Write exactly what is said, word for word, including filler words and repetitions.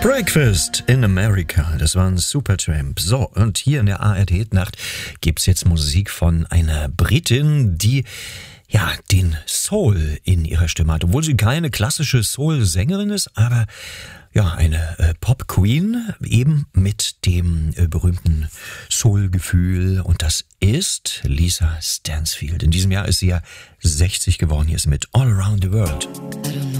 Breakfast in America, das war ein Supertramp. So, und hier in der A R D-Nacht gibt's jetzt Musik von einer Britin, die ja den Soul in ihrer Stimme hat. Obwohl sie keine klassische Soul-Sängerin ist, aber ja, eine äh, Pop-Queen, eben mit dem äh, berühmten Soul-Gefühl. Und das ist Lisa Stansfield. In diesem Jahr ist sie ja sechzig geworden. Hier ist sie mit All Around the World.